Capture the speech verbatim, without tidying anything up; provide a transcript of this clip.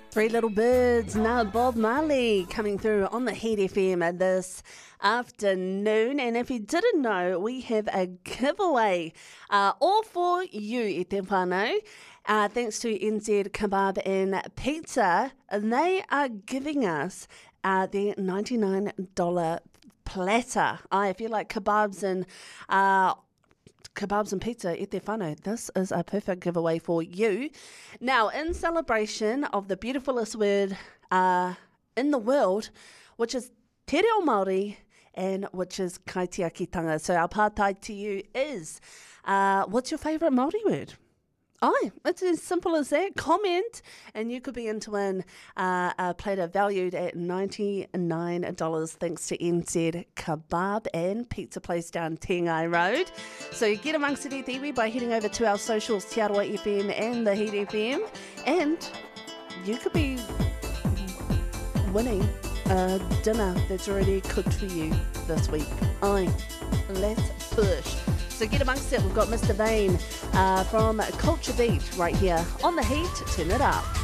Three Little Birds, now Bob Marley coming through on the Heat F M this afternoon. And if you didn't know, we have a giveaway uh, all for you, e te whānau. Uh, thanks to N Z Kebab and Pizza. They are giving us uh, their ninety-nine dollars platter. Uh, if you like kebabs and uh, kebabs and pizza, e te whānau, this is a perfect giveaway for you. Now, in celebration of the beautifulest word uh, in the world, which is te reo Māori, and which is kaitiakitanga. So our pātai to you is, uh, what's your favourite Māori word? Oh, it's as simple as that. Comment, and you could be into an, uh, a platter valued at ninety-nine dollars thanks to N Z Kebab and Pizza Place down Tengai Road. So you get amongst it iwi by heading over to our socials, Te Aroha F M and the Heat F M, and you could be winning a dinner that's already cooked for you this week. Aye, let's push. So get amongst it. We've got Mister Vane uh, from Culture Beat right here on the Heat. Turn it up.